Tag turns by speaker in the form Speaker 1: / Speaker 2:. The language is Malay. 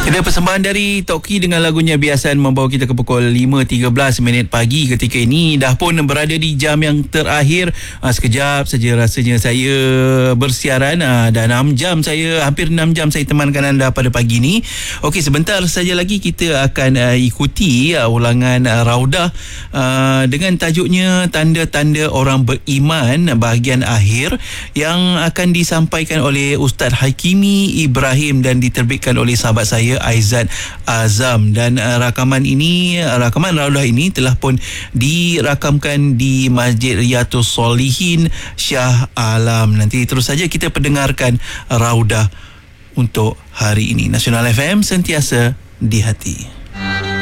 Speaker 1: Ada persembahan dari Toki dengan lagunya Biasan membawa kita ke pukul 5.13 pagi ketika ini. Dah pun berada di jam yang terakhir. Sekejap saja rasanya saya bersiaran. Dah 6 jam saya, hampir 6 jam saya temankan anda pada pagi ini. Okey, sebentar saja lagi kita akan ikuti ulangan Raudah dengan tajuknya Tanda-Tanda Orang Beriman bahagian akhir yang akan disampaikan oleh Ustaz Hakimi Ibrahim dan diterbitkan oleh sahabat saya Aizat Azam. Dan rakaman Raudah ini telah pun dirakamkan di Masjid Riyadhus Solihin Shah Alam. Nanti terus saja kita pendengarkan Raudah untuk hari ini. Nasional FM, sentiasa di hati.